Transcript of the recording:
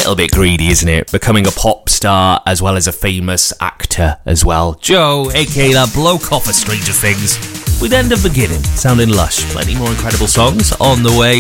little bit greedy, isn't it? Becoming a pop star as well as a famous actor as well. Joe, aka that bloke off of Stranger Things, with End of Beginning, sounding lush. Plenty more incredible songs on the way.